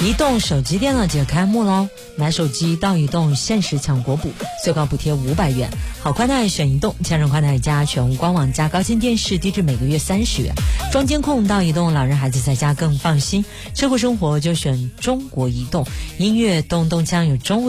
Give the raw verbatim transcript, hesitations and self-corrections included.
移动手机店呢节开幕喽！买手机到移动限时抢国补，最高补贴五百元。好宽带选移动，千人宽带加全屋官网加高清电视，低至每个月三十元。装监控到移动，老人孩子在家更放心。车库生活就选中国移动，音乐动动枪有中。